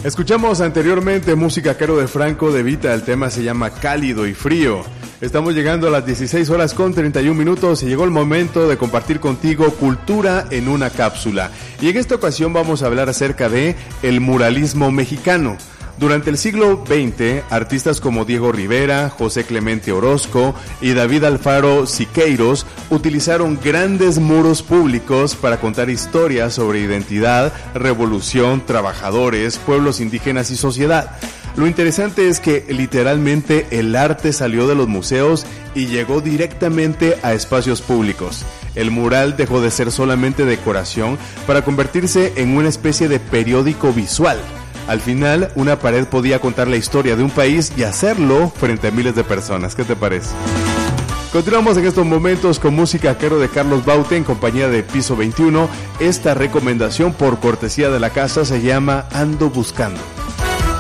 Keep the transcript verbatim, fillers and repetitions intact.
Escuchamos anteriormente música Caro de Franco de Vita, el tema se llama Cálido y Frío. Estamos llegando a las dieciséis horas con treinta y un minutos y llegó el momento de compartir contigo cultura en una cápsula. Y en esta ocasión vamos a hablar acerca de el muralismo mexicano. Durante el siglo veinte, artistas como Diego Rivera, José Clemente Orozco y David Alfaro Siqueiros utilizaron grandes muros públicos para contar historias sobre identidad, revolución, trabajadores, pueblos indígenas y sociedad. Lo interesante es que literalmente el arte salió de los museos y llegó directamente a espacios públicos. El mural dejó de ser solamente decoración para convertirse en una especie de periódico visual. Al final, una pared podía contar la historia de un país y hacerlo frente a miles de personas. ¿Qué te parece? Continuamos en estos momentos con música a cargo de Carlos Baute en compañía de Piso veintiuno. Esta recomendación por cortesía de la casa se llama Ando Buscando.